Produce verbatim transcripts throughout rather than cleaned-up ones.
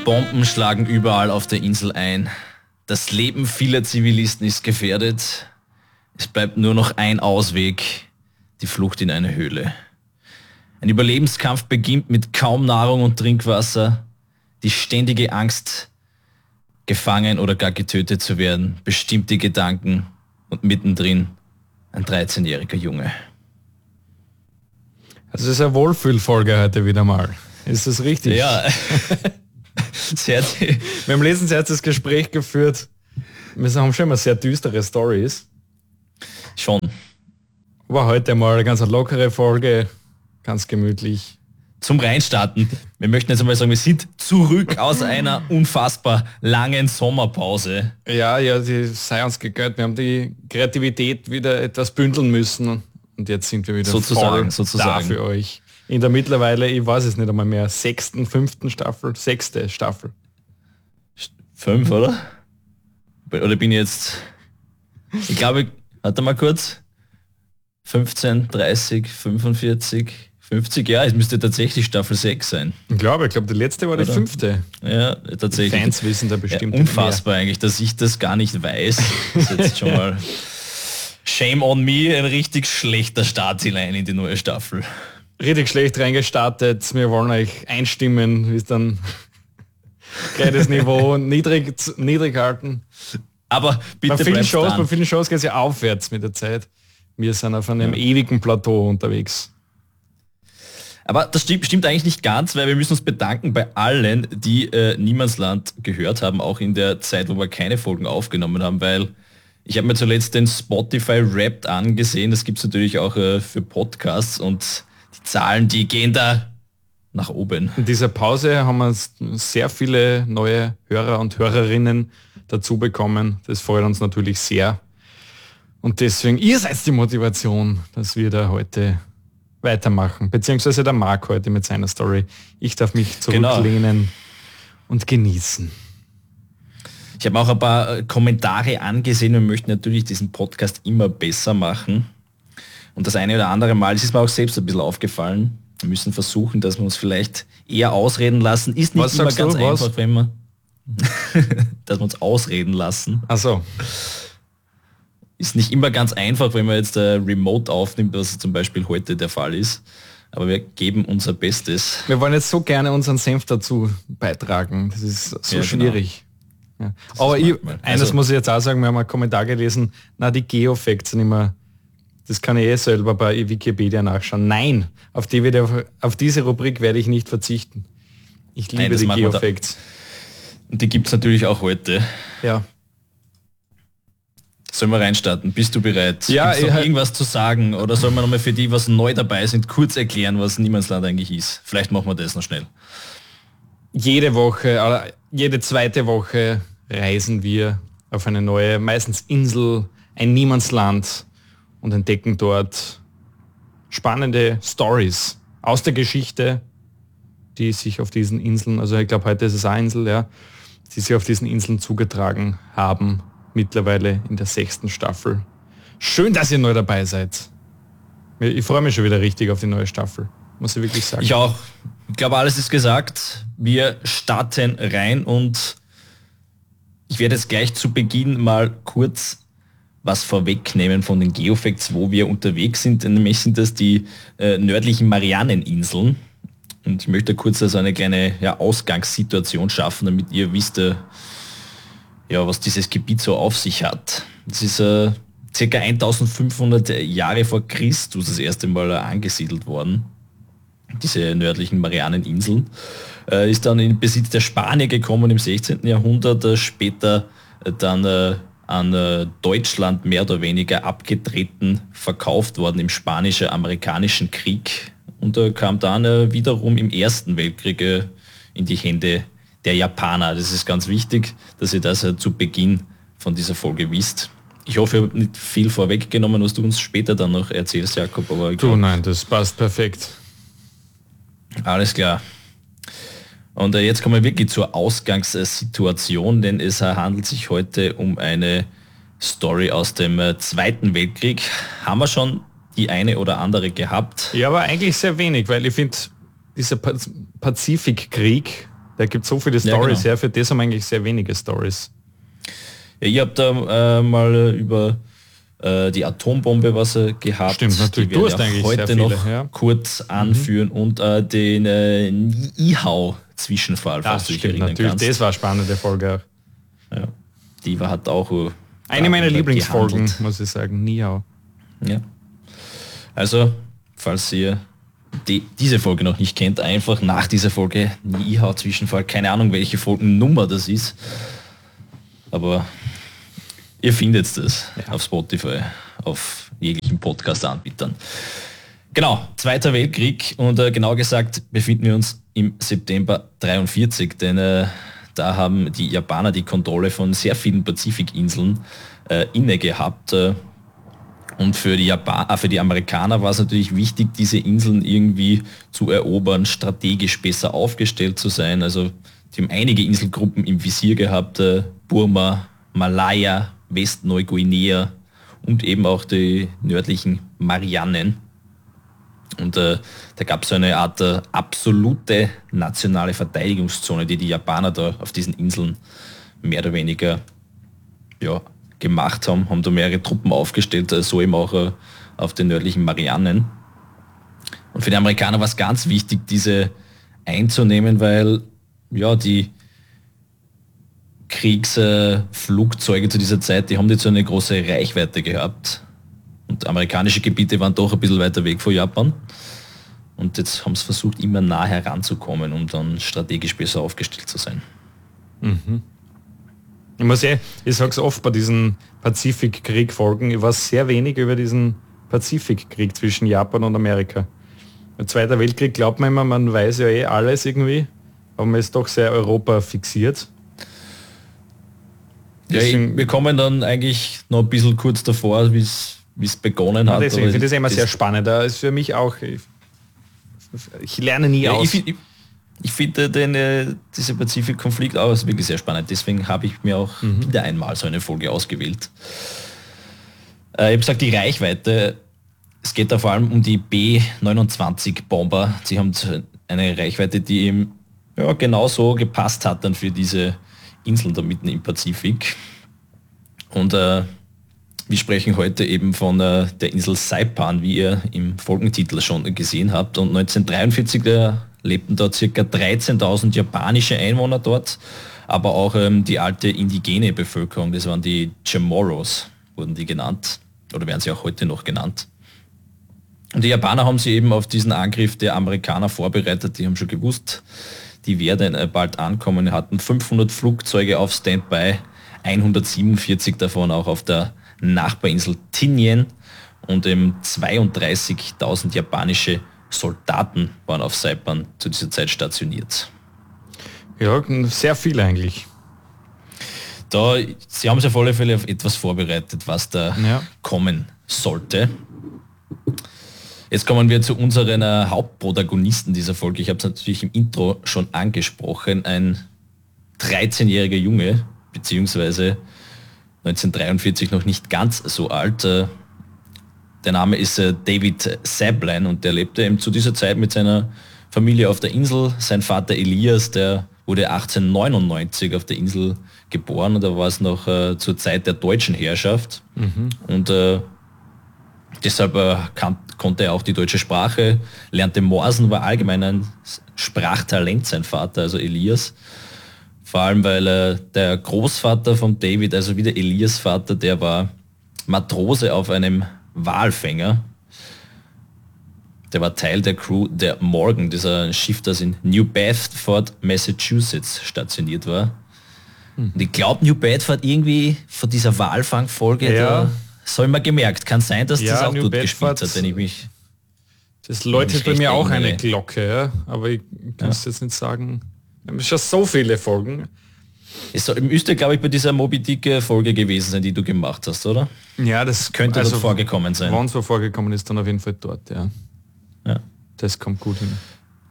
Bomben schlagen überall auf der Insel ein. Das Leben vieler Zivilisten ist gefährdet. Es bleibt nur noch ein Ausweg, die Flucht in eine Höhle. Ein Überlebenskampf beginnt mit kaum Nahrung und Trinkwasser. Die ständige Angst, gefangen oder gar getötet zu werden, bestimmt die Gedanken und mittendrin ein dreizehnjähriger Junge. Also es ist eine Wohlfühlfolge heute wieder mal. Ist das richtig? Ja. sehr Wir haben letztens erst das Gespräch geführt. Wir haben schon immer sehr düstere Stories. Schon. Aber heute mal eine ganz lockere Folge, ganz gemütlich. Zum Reinstarten. Wir möchten jetzt einmal sagen, wir sind zurück aus einer unfassbar langen Sommerpause. Ja, ja, die sei uns gegönnt. Wir haben die Kreativität wieder etwas bündeln müssen und jetzt sind wir wieder sozusagen, voll sozusagen. da für euch. In der mittlerweile, ich weiß es nicht einmal mehr, sechsten, fünften Staffel, sechste Staffel. Fünf, oder? Oder bin ich jetzt... Ich glaube, warte mal kurz. fünfzehn, dreißig, fünfundvierzig, fünfzig, ja, es müsste tatsächlich Staffel sechs sein. Ich glaube, ich glaube, die letzte war die oder? fünfte. Ja, tatsächlich. Die Fans wissen da bestimmt ja, unfassbar mehr. Eigentlich, dass ich das gar nicht weiß. Das ist jetzt schon mal shame on me, ein richtig schlechter Start hinein in die neue Staffel. Richtig schlecht reingestartet. Wir wollen euch einstimmen, wie es dann gleich das Niveau niedrig, niedrig halten. Aber bitte bei vielen Shows, dran. Bei vielen Shows geht es ja aufwärts mit der Zeit. Wir sind auf einem ja. ewigen Plateau unterwegs. Aber das stimmt, stimmt eigentlich nicht ganz, weil wir müssen uns bedanken bei allen, die äh, Niemandsland gehört haben, auch in der Zeit, wo wir keine Folgen aufgenommen haben, weil ich habe mir zuletzt den Spotify Wrapped angesehen, das gibt es natürlich auch äh, für Podcasts und die Zahlen, die gehen da nach oben. In dieser Pause haben wir sehr viele neue Hörer und Hörerinnen dazu bekommen. Das freut uns natürlich sehr. Und deswegen, ihr seid die Motivation, dass wir da heute weitermachen. Beziehungsweise der Marc heute mit seiner Story. Ich darf mich zurücklehnen genau. und genießen. Ich habe auch ein paar Kommentare angesehen und möchte natürlich diesen Podcast immer besser machen. Und das eine oder andere Mal, es ist mir auch selbst ein bisschen aufgefallen. Wir müssen versuchen, dass wir uns vielleicht eher ausreden lassen. Ist nicht Was immer ganz du? einfach, Was? wenn wir dass wir uns ausreden lassen. Ach so. Ist nicht immer ganz einfach, wenn man jetzt äh, remote aufnimmt, was zum Beispiel heute der Fall ist. Aber wir geben unser Bestes. Wir wollen jetzt so gerne unseren Senf dazu beitragen. Das ist so ja, schwierig. Genau. Ja. Aber ich, eines also, muss ich jetzt auch sagen, wir haben einen Kommentar gelesen, na die Geofacts sind immer, das kann ich eh selber bei Wikipedia nachschauen. Nein, auf, die wieder, auf diese Rubrik werde ich nicht verzichten. Ich liebe Nein, die Geofacts. Und die gibt es natürlich auch heute. Ja. Sollen wir reinstarten? Bist du bereit? Ja, Gibt's noch irgendwas zu sagen? Oder sollen wir nochmal für die, was neu dabei sind, kurz erklären, was Niemandsland eigentlich ist? Vielleicht machen wir das noch schnell. Jede Woche, jede zweite Woche reisen wir auf eine neue, meistens Insel, ein Niemandsland und entdecken dort spannende Stories aus der Geschichte, die sich auf diesen Inseln, also ich glaube heute ist es eine Insel, ja, die sich auf diesen Inseln zugetragen haben. Mittlerweile in der sechsten Staffel. Schön, dass ihr neu dabei seid. Ich freue mich schon wieder richtig auf die neue Staffel, muss ich wirklich sagen. Ich auch. Ich glaube, alles ist gesagt. Wir starten rein und ich werde jetzt gleich zu Beginn mal kurz was vorwegnehmen von den Geofacts, wo wir unterwegs sind. Nämlich sind das die äh, nördlichen Marianeninseln. Und ich möchte kurz also eine kleine ja, Ausgangssituation schaffen, damit ihr wisst, äh, ja, was dieses Gebiet so auf sich hat. Es ist äh, circa eintausendfünfhundert Jahre vor Christus das erste Mal äh, angesiedelt worden. Diese nördlichen Marianeninseln. Äh, ist dann in Besitz der Spanier gekommen im sechzehnten Jahrhundert, äh, später äh, dann äh, an äh, Deutschland mehr oder weniger abgetreten, verkauft worden im Spanisch-Amerikanischen Krieg und äh, kam dann äh, wiederum im Ersten Weltkrieg äh, in die Hände der Japaner. Das ist ganz wichtig, dass ihr das äh, zu Beginn von dieser Folge wisst. Ich hoffe, ich habe nicht viel vorweggenommen, was du uns später dann noch erzählst, Jakob. Aber du, nein, das passt perfekt. Alles klar. Und äh, jetzt kommen wir wirklich zur Ausgangssituation, denn es äh, handelt sich heute um eine Story aus dem äh, Zweiten Weltkrieg. Haben wir schon die eine oder andere gehabt? Ja, aber eigentlich sehr wenig, weil ich finde, dieser Pazifikkrieg, Da gibt es so viele Ja, Stories, genau. ja, für das haben wir eigentlich sehr wenige Stories. Ja, ich habe da äh, mal über äh, die Atombombe was er gehabt. Stimmt, natürlich. Die Du werden hast ja eigentlich heute sehr viele, noch ja. kurz anführen mhm. und äh, den äh, Ihau-Zwischenfall, falls Das du dich stimmt, erinnern natürlich. kannst. Das war eine spannende Folge auch. Ja. Die war, hat auch äh, eine meiner Lieblingsfolgen, gehandelt. muss ich sagen. Niau. Ja. Also, falls ihr die, diese Folge noch nicht kennt, einfach nach dieser Folge Ihau-Zwischenfall. Keine Ahnung, welche Folgennummer das ist. Aber ihr findet es ja. auf Spotify, auf jeglichen Podcast-Anbietern. Genau, Zweiter Weltkrieg und äh, genau gesagt befinden wir uns im September dreiundvierzig, denn äh, da haben die Japaner die Kontrolle von sehr vielen Pazifikinseln äh, inne gehabt. Äh, und für die, Japan- äh, für die Amerikaner war es natürlich wichtig, diese Inseln irgendwie zu erobern, strategisch besser aufgestellt zu sein. Also die haben einige Inselgruppen im Visier gehabt, äh, Burma, Malaya, Westneuguinea und eben auch die nördlichen Marianen. Und äh, da gab es so eine Art äh, absolute nationale Verteidigungszone, die die Japaner da auf diesen Inseln mehr oder weniger ja, gemacht haben, haben da mehrere Truppen aufgestellt, äh, so eben auch äh, auf den nördlichen Marianen. Und für die Amerikaner war es ganz wichtig, diese einzunehmen, weil ja die Kriegsflugzeuge äh, zu dieser Zeit, die haben nicht so eine große Reichweite gehabt. Und amerikanische Gebiete waren doch ein bisschen weiter weg von Japan. Und jetzt haben sie versucht, immer nah heranzukommen, um dann strategisch besser aufgestellt zu sein. Mhm. Ich muss ja, ich sage es oft bei diesen Pazifikkrieg-Folgen, ich weiß sehr wenig über diesen Pazifikkrieg zwischen Japan und Amerika. Der Zweite Weltkrieg glaubt man immer, man weiß ja eh alles irgendwie, aber man ist doch sehr Europa fixiert. Ja, ich, wir kommen dann eigentlich noch ein bisschen kurz davor, wie es wie es begonnen hat. Deswegen, ich finde das immer das sehr spannend. Das ist für mich auch, ich, ich lerne nie ja, aus. Ich, ich, ich finde den, äh, diese Pazifik-Konflikt auch wirklich sehr spannend. Deswegen habe ich mir auch mhm. wieder einmal so eine Folge ausgewählt. Äh, ich habe gesagt, die Reichweite, es geht da vor allem um die B neunundzwanzig Bomber. Sie haben eine Reichweite, die eben ja, genauso gepasst hat dann für diese Inseln da mitten im Pazifik. Und äh, wir sprechen heute eben von äh, der Insel Saipan, wie ihr im Folgentitel schon gesehen habt. Und neunzehnhundertdreiundvierzig äh, lebten dort ca. dreizehntausend japanische Einwohner dort, aber auch ähm, die alte indigene Bevölkerung, das waren die Chamorros, wurden die genannt, oder werden sie auch heute noch genannt. Und die Japaner haben sich eben auf diesen Angriff der Amerikaner vorbereitet, die haben schon gewusst, die werden äh, bald ankommen, hatten fünfhundert Flugzeuge auf Standby, hundertsiebenundvierzig davon auch auf der Nachbarinsel Tinian und eben zweiunddreißigtausend japanische Soldaten waren auf Saipan zu dieser Zeit stationiert. Ja, sehr viel eigentlich. Da, sie haben sich auf alle Fälle auf etwas vorbereitet, was da ja. kommen sollte. Jetzt kommen wir zu unseren äh, Hauptprotagonisten dieser Folge. Ich habe es natürlich im Intro schon angesprochen. Ein dreizehnjähriger Junge, beziehungsweise neunzehnhundertdreiundvierzig noch nicht ganz so alt. Der Name ist David Sablan und der lebte eben zu dieser Zeit mit seiner Familie auf der Insel. Sein Vater Elias, der wurde achtzehnhundertneunundneunzig auf der Insel geboren und da war es noch äh, zur Zeit der deutschen Herrschaft. Mhm. Und äh, deshalb äh, kann, konnte er auch die deutsche Sprache, lernte Morsen, war allgemein ein Sprachtalent, sein Vater, also Elias. Vor allem, weil äh, der Großvater von David, also wieder Elias Vater, der war Matrose auf einem Walfänger. Der war Teil der Crew der Morgan, dieser Schiff, das in New Bedford, Massachusetts stationiert war. Hm. Und ich glaube, New Bedford irgendwie von dieser Walfangfolge, ja. da soll man gemerkt. Kann sein, dass ja, das auch New dort Bedford, gespielt hat, wenn ich mich... Das läutet bei mir auch eine erinnere. Glocke, ja? Aber ich kann es ja. jetzt nicht sagen. Wir haben schon so viele Folgen. Es soll, müsste, glaube ich, bei dieser Moby Dick-Folge gewesen sein, die du gemacht hast, oder? Ja, das könnte also dort vorgekommen sein. Wann es so vorgekommen ist, dann auf jeden Fall dort, ja. ja. Das kommt gut hin.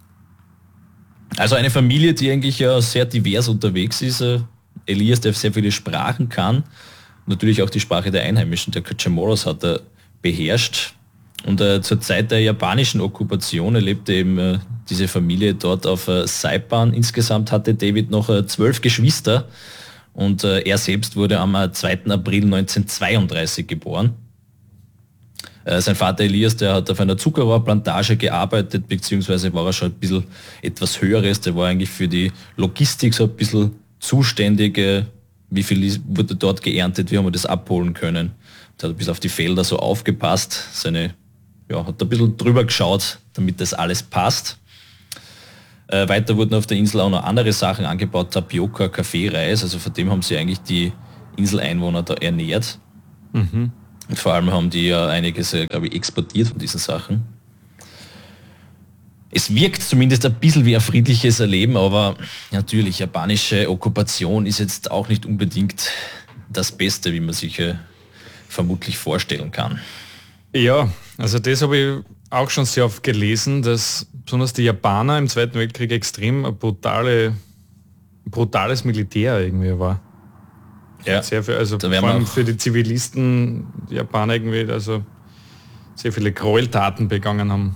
Also eine Familie, die eigentlich ja sehr divers unterwegs ist. Elias, der sehr viele Sprachen kann. Natürlich auch die Sprache der Einheimischen, der Chamorros hat er beherrscht. Und äh, zur Zeit der japanischen Okkupation erlebte eben äh, diese Familie dort auf äh, Saipan. Insgesamt hatte David noch äh, zwölf Geschwister und äh, er selbst wurde am äh, zweiten April neunzehnhundertzweiunddreißig geboren. Äh, sein Vater Elias, der hat auf einer Zuckerrohrplantage gearbeitet, beziehungsweise war er schon ein bisschen etwas Höheres, der war eigentlich für die Logistik so ein bisschen zuständig, äh, wie viel wurde dort geerntet, wie haben wir das abholen können. Der hat bis auf die Felder so aufgepasst, seine, ja, hat ein bisschen drüber geschaut, damit das alles passt. Äh, weiter wurden auf der Insel auch noch andere Sachen angebaut, Tapioca, Kaffee, Reis, also von dem haben sie eigentlich die Inseleinwohner da ernährt. Mhm. Und vor allem haben die ja einiges, glaube ich, exportiert von diesen Sachen. Es wirkt zumindest ein bisschen wie ein friedliches Erleben, aber natürlich, japanische Okkupation ist jetzt auch nicht unbedingt das Beste, wie man sich äh, vermutlich vorstellen kann. Ja, also das habe ich auch schon sehr oft gelesen, dass besonders die Japaner im Zweiten Weltkrieg extrem ein brutale, brutales Militär irgendwie war. Ja, sehr viel, also vor allem für die Zivilisten, die Japaner irgendwie, also sehr viele Gräueltaten begangen haben.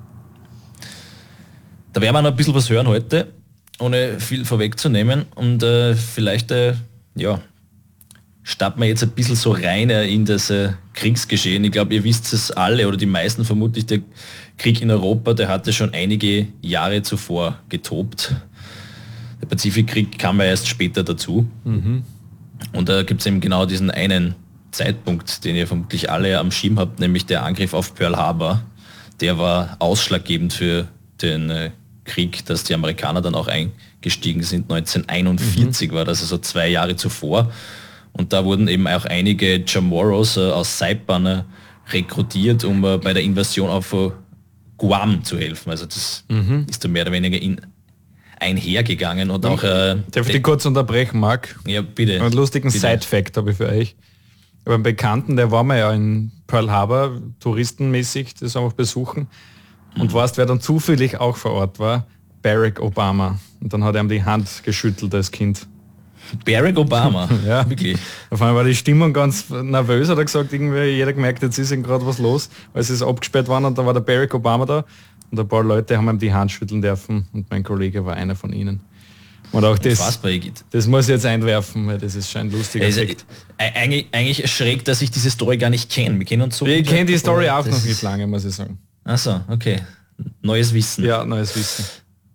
Da werden wir noch ein bisschen was hören heute, ohne viel vorwegzunehmen. Und äh, vielleicht, äh, ja, starten wir jetzt ein bisschen so rein äh, in das äh, Kriegsgeschehen. Ich glaube, ihr wisst es alle, oder die meisten vermutlich, der Krieg in Europa, der hatte schon einige Jahre zuvor getobt. Der Pazifikkrieg kam ja erst später dazu. Mhm. Und da gibt es eben genau diesen einen Zeitpunkt, den ihr vermutlich alle am Schirm habt, nämlich der Angriff auf Pearl Harbor. Der war ausschlaggebend für den äh, Krieg, dass die Amerikaner dann auch eingestiegen sind. neunzehnhunderteinundvierzig mhm. war das, also zwei Jahre zuvor. Und da wurden eben auch einige Chamorros äh, aus Saipan äh, rekrutiert, um äh, bei der Invasion auf äh, Guam zu helfen. Also das mhm. ist da mehr oder weniger in einhergegangen und auch... Äh, Darf ich dich kurz unterbrechen, Marc? Ja, bitte. Einen lustigen Side-Fact habe ich für euch. Aber einen Bekannten, der war mal ja in Pearl Harbor, touristenmäßig, das einfach besuchen. Und mhm. weißt, wer dann zufällig auch vor Ort war? Barack Obama. Und dann hat er ihm die Hand geschüttelt als Kind. Barack Obama? Ja, wirklich. Auf einmal war die Stimmung ganz nervös, hat er gesagt, irgendwie jeder gemerkt, jetzt ist ihm gerade was los, weil sie ist abgesperrt waren und da war der Barack Obama da und ein paar Leute haben ihm die Hand schütteln dürfen und mein Kollege war einer von ihnen. Und auch das, das muss ich jetzt einwerfen, weil das ist schon ein lustiger also, eigentlich, eigentlich schräg, dass ich diese Story gar nicht kenne. Wir kennen uns so. Ich kenne die Story auch noch nicht lange, muss ich sagen. Ach so, okay. Neues Wissen. Ja, neues Wissen.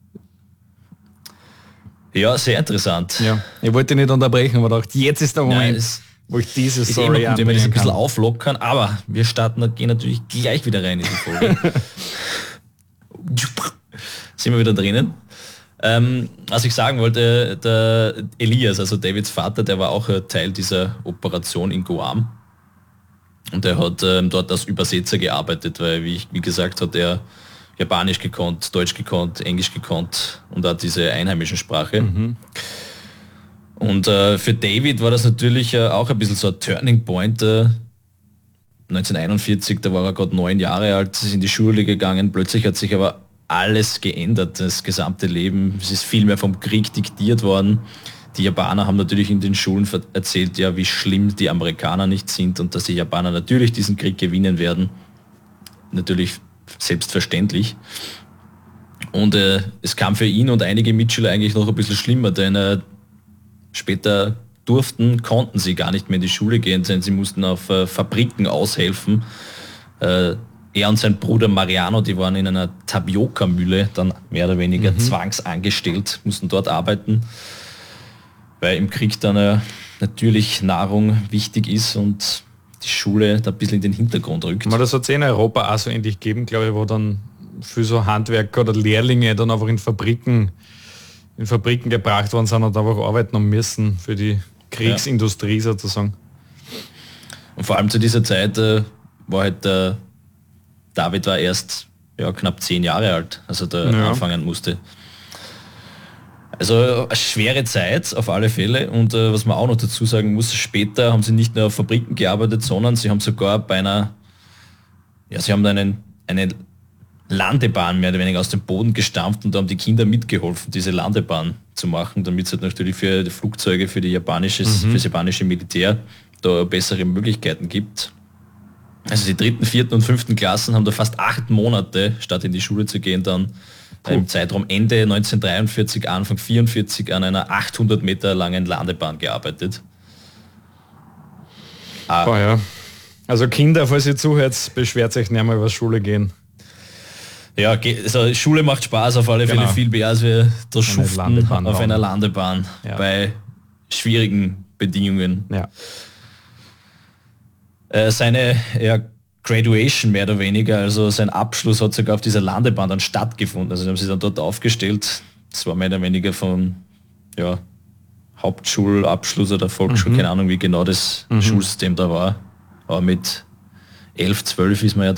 Ja, sehr interessant. Ja. Ich wollte nicht unterbrechen, aber dachte, jetzt ist der Moment, ja, es, wo ich diese Story anbringen kann. Wir das ein bisschen auflockern, aber wir starten, gehen natürlich gleich wieder rein in die Folge. Sind wir wieder drinnen. Ähm, was ich sagen wollte, der Elias, also Davids Vater, der war auch Teil dieser Operation in Guam. Und er hat ähm, dort als Übersetzer gearbeitet, weil, wie, ich, wie gesagt, hat er Japanisch gekonnt, Deutsch gekonnt, Englisch gekonnt und auch diese einheimischen Sprache. Mhm. Und äh, für David war das natürlich äh, auch ein bisschen so ein Turning Point. Äh, neunzehnhunderteinundvierzig, da war er gerade neun Jahre alt, ist in die Schule gegangen, plötzlich hat sich aber alles geändert, das gesamte Leben. Es ist viel mehr vom Krieg diktiert worden. Die Japaner haben natürlich in den Schulen erzählt, ja, wie schlimm die Amerikaner nicht sind und dass die Japaner natürlich diesen Krieg gewinnen werden. Natürlich selbstverständlich. Und äh, es kam für ihn und einige Mitschüler eigentlich noch ein bisschen schlimmer, denn äh, später durften, konnten sie gar nicht mehr in die Schule gehen, denn sie mussten auf äh, Fabriken aushelfen. Äh, er und sein Bruder Mariano, die waren in einer Tapioca-Mühle dann mehr oder weniger mhm. zwangsangestellt, mussten dort arbeiten, weil im Krieg dann äh, natürlich Nahrung wichtig ist und die Schule da ein bisschen in den Hintergrund rückt. Man, das hat es in Europa auch so ähnlich gegeben, glaube ich, wo dann für so Handwerker oder Lehrlinge dann einfach in Fabriken in Fabriken gebracht worden sind und einfach arbeiten haben müssen für die Kriegsindustrie ja. sozusagen. Und vor allem zu dieser Zeit äh, war halt der äh, David war erst ja, knapp zehn Jahre alt, als er da ja. anfangen musste. Also eine schwere Zeit auf alle Fälle und äh, was man auch noch dazu sagen muss, später haben sie nicht nur auf Fabriken gearbeitet, sondern sie haben sogar bei einer, ja sie haben einen, eine Landebahn mehr oder weniger aus dem Boden gestampft und da haben die Kinder mitgeholfen, diese Landebahn zu machen, damit es halt natürlich für die Flugzeuge, für, die japanisches, mhm. für das japanische Militär da bessere Möglichkeiten gibt. Also die dritten, vierten und fünften Klassen haben da fast acht Monate, statt in die Schule zu gehen, dann Puh. im Zeitraum Ende neunzehnhundertdreiundvierzig, Anfang vierundvierzig an einer achthundert Meter langen Landebahn gearbeitet. Ah. Oh ja. Also Kinder, falls ihr zuhört, beschwert euch nicht mehr über Schule gehen. Ja, also Schule macht Spaß auf alle Fälle genau. viel mehr, als wir das Schuften auf bauen. einer Landebahn ja. bei schwierigen Bedingungen. Ja. Äh, seine ja, Graduation mehr oder weniger, also sein Abschluss hat sogar auf dieser Landebahn dann stattgefunden. Also haben sie dann dort aufgestellt. Das war mehr oder weniger von ja, Hauptschulabschluss oder Volksschule, mhm. keine Ahnung, wie genau das mhm. Schulsystem da war. Aber mit elf, zwölf ist man ja